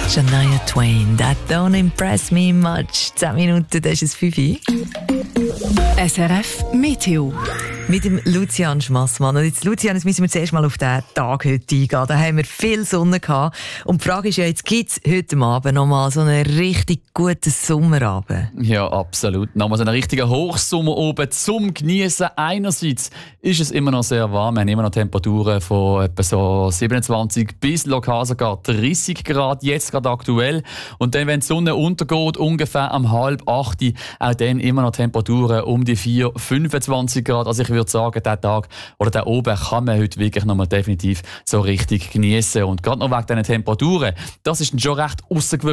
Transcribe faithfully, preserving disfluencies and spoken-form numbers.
Shania Twain, that don't impress me much. zehn Minuten, das ist es fünf Uhr. S R F Meteo. Mit dem Lucian Schmassmann. Und jetzt, Lucian, jetzt müssen wir zuerst mal auf den Tag heute eingehen. Da haben wir viel Sonne gehabt. Und die Frage ist ja, jetzt gibt es heute Abend noch mal so einen richtig guten Sommerabend. Ja, absolut. Nochmal so einen richtigen Hochsommer oben zum Genießen. Einerseits ist es immer noch sehr warm. Wir haben immer noch Temperaturen von etwa so siebenundzwanzig bis lokal sogar dreißig Grad, jetzt gerade aktuell. Und dann, wenn die Sonne untergeht, ungefähr um halb acht, auch dann immer noch Temperaturen um die vier, fünfundzwanzig Grad. Also ich würde sagen, diesen Tag oder den oben kann man heute wirklich noch mal definitiv so richtig genießen. Und gerade noch wegen diesen Temperaturen, das ist dann schon recht außergewöhnlich.